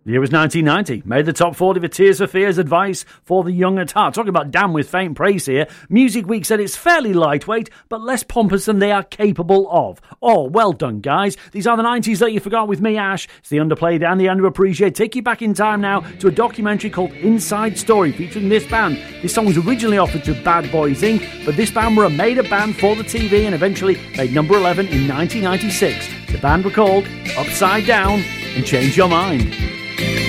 The year was 1990. Made the top 40 for Tears for Fears, advice for the young at heart. Talking about damn with faint praise here. Music Week said it's fairly lightweight, but less pompous than they are capable of. Oh, well done, guys. These are the 90s that you forgot with me, Ash. It's the underplayed and the underappreciated. Take you back in time now to a documentary called Inside Story featuring this band. This song was originally offered to Bad Boys Inc., but this band were a made-up band for the TV and eventually made number 11 in 1996. The band were called Upside Down and Change Your Mind.